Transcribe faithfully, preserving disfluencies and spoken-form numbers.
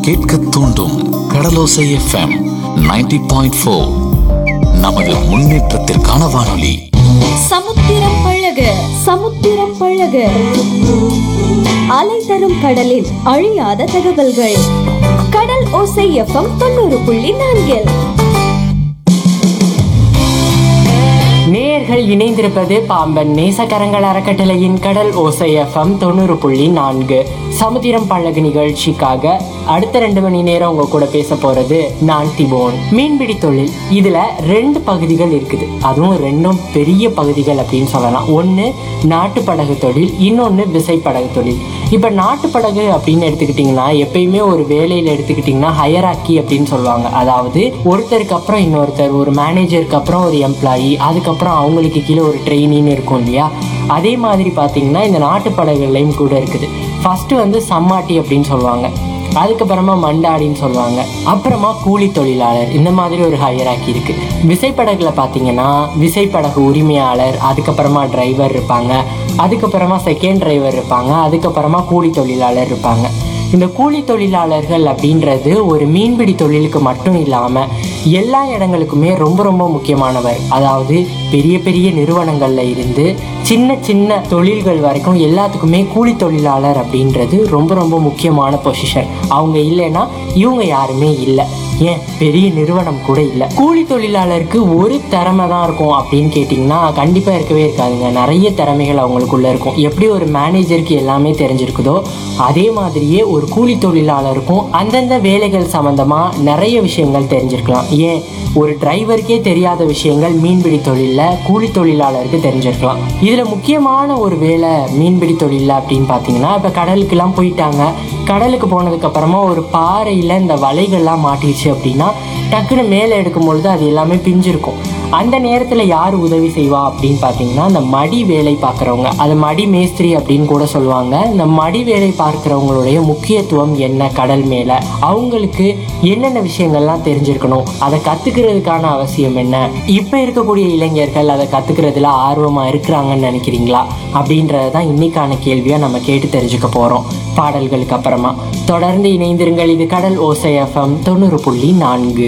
கேட்க தூண்டும் கடலோசை FM ninety point four. நமது முன்னேற்றத்திற்கான வானொலி. சமுத்திரம் பழக சமுத்திரம் பழக அலை தரும் கடலில் அழியாத தகவல்கள். கடல் ஓசை எஃப்எம் தொண்ணூறு புள்ளி நான்கில் நேயர்கள் இணைந்திருப்பது பாம்பன் நேசக்கரங்கள் அறக்கட்டளையின் கடல் ஓசை எஃப்எம் தொண்ணூறு புள்ளி நான்கு. சமுத்திரம் பழகு நிகழ்ச்சிக்காக அடுத்த ரெண்டு மணி நேரம் உங்க கூட பேச போறது நான் திபோன். மீன்பிடி தொழில் இதுல ரெண்டு பகுதிகள் இருக்குது, அதுவும் ரெண்டும் பெரிய பகுதிகள் அப்படின்னு சொல்லலாம். ஒன்னு நாட்டு படகு தொழில், இன்னொன்னு விசைப்படகு தொழில். இப்ப நாட்டு படகு அப்படின்னு எடுத்துக்கிட்டீங்கன்னா எப்பயுமே ஒரு வேலையில எடுத்துக்கிட்டீங்கன்னா ஹையராக்கி அப்படின்னு சொல்லுவாங்க. அதாவது ஒருத்தருக்கு அப்புறம் இன்னொருத்தர், ஒரு மேனேஜருக்கு அப்புறம் ஒரு எம்ப்ளாயி, அதுக்கப்புறம் அவங்களுக்கு கீழே ஒரு ட்ரெயினின்னு இருக்கும் இல்லையா. அதே மாதிரி பாத்தீங்கன்னா இந்த நாட்டு படகுலையும் கூட இருக்குது. ஃபர்ஸ்ட் வந்து சம்மாட்டி அப்படின்னு சொல்லுவாங்க, அதுக்கப்புறமா மண்டாடின்னு சொல்லுவாங்க, அப்புறமா கூலி தொழிலாளர். இந்த மாதிரி ஒரு ஹையராக்கி இருக்கு. விசைப்படகுல பாத்தீங்கன்னா விசைப்படகு உரிமையாளர், அதுக்கப்புறமா டிரைவர் இருப்பாங்க, அதுக்கப்புறமா செகண்ட் டிரைவர் இருப்பாங்க, அதுக்கப்புறமா கூலி தொழிலாளர் இருப்பாங்க. இந்த கூலி தொழிலாளர்கள் அப்படின்றது ஒரு மீன்பிடி தொழிலுக்கு மட்டும் இல்லாம எல்லா இடங்களுக்குமே ரொம்ப ரொம்ப முக்கியமானவர். அதாவது பெரிய பெரிய நிறுவனங்கள்ல இருந்து சின்ன சின்ன தொழில்கள் வரைக்கும் எல்லாத்துக்குமே கூலி தொழிலாளர் அப்படின்றது ரொம்ப ரொம்ப முக்கியமான பொசிஷன். அவங்க இல்லைன்னா இவங்க யாருமே இல்லை, ஏன் பெரிய நிறுவனம் கூட இல்லை. கூலி தொழிலாளருக்கு ஒரு திறமை தான் இருக்கும் அப்படின்னு கேட்டிங்கன்னா கண்டிப்பாக இருக்கவே இருக்காதுங்க. நிறைய திறமைகள் அவங்களுக்குள்ள இருக்கும். எப்படி ஒரு மேனேஜருக்கு எல்லாமே தெரிஞ்சிருக்குதோ அதே மாதிரியே ஒரு கூலி தொழிலாளருக்கும் அந்தந்த வேலைகள் சம்பந்தமா நிறைய விஷயங்கள் தெரிஞ்சிருக்கலாம். ஏன் ஒரு டிரைவருக்கே தெரியாத விஷயங்கள் மீன்பிடி தொழில கூலி தொழிலாளருக்கு தெரிஞ்சிருக்கலாம். இதுல முக்கியமான ஒரு வேலை மீன்பிடி தொழில அப்படின்னு பாத்தீங்கன்னா, இப்ப கடலுக்கு எல்லாம் போயிட்டாங்க, கடலுக்கு போனதுக்கு அப்புறமா ஒரு பாறையில இந்த வலைகள்லாம் மாட்டிடுச்சு அப்படின்னா டக்குன்னு மேலே எடுக்கும் பொழுது அது எல்லாமே பிஞ்சிருக்கும். அந்த நேரத்தில் யார் உதவி செய்வா அப்படின்னு பார்த்தீங்கன்னா இந்த மடி வேலை பார்க்குறவங்க, அது மடி மேஸ்திரி அப்படின்னு கூட சொல்லுவாங்க. இந்த மடி வேலை பார்க்குறவங்களுடைய முக்கியத்துவம் என்ன கடல் மேலே, அவங்களுக்கு என்னென்ன விஷயங்கள்லாம் தெரிஞ்சிருக்கணும், அதை கற்றுக்கிறதுக்கான அவசியம் என்ன, இப்போ இருக்கக்கூடிய இளைஞர்கள் அதை கற்றுக்கிறதுல ஆர்வமாக இருக்கிறாங்கன்னு நினைக்கிறீங்களா அப்படின்றது தான் இன்னைக்கான கேள்வியாக நம்ம கேட்டு தெரிஞ்சுக்க போகிறோம் பாடல்களுக்கு அப்புறமா. தொடர்ந்து இணைந்திருங்கள். இது கடல் ஓசை எஃப்எம் தொண்ணூறு புள்ளி நான்கு.